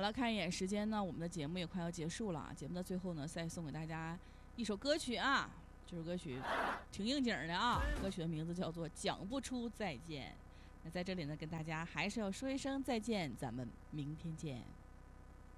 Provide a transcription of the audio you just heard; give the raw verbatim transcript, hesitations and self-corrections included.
了，看一眼时间呢，我们的节目也快要结束了。节目的最后呢，再送给大家一首歌曲啊，这首歌曲挺应景的啊，歌曲的名字叫做《讲不出再见》。那在这里呢，跟大家还是要说一声再见，咱们明天见。